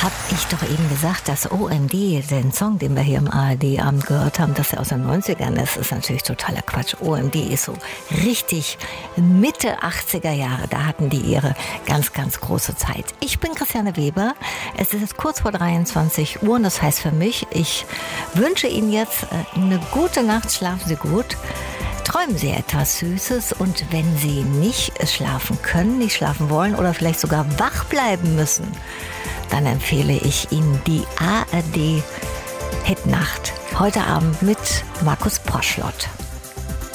Hab ich doch eben gesagt, dass OMD, den Song, den wir hier im ARD-Abend gehört haben, dass er aus den 90ern ist, ist natürlich totaler Quatsch. OMD ist so richtig Mitte 80er Jahre. Da hatten die ihre ganz, ganz große Zeit. Ich bin Christiane Weber. Es ist jetzt kurz vor 23 Uhr und das heißt für mich, ich wünsche Ihnen jetzt eine gute Nacht. Schlafen Sie gut. Träumen Sie etwas Süßes und wenn Sie nicht schlafen können, nicht schlafen wollen oder vielleicht sogar wach bleiben müssen, dann empfehle ich Ihnen die ARD Hitnacht heute Abend mit Markus Poschlott.